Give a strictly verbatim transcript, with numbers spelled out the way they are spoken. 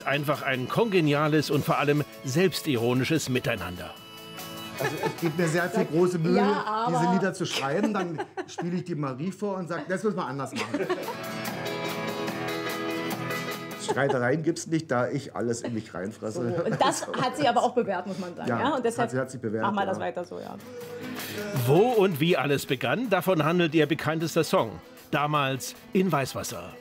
Einfach ein kongeniales und vor allem selbstironisches Miteinander. Also es gibt mir sehr viel große Mühe, Ja, diese Lieder zu schreiben. Dann spiele ich die Marie vor und sage, das müssen wir anders machen. Streitereien gibt es nicht, da ich alles in mich reinfresse. So, und das hat sie aber auch bewährt, muss man sagen. Ja, Ja? Und deshalb hat sie, hat sie bewährt, machen wir ja. das weiter so, ja. Wo und wie alles begann, davon handelt ihr bekanntester Song. Damals in Weißwasser.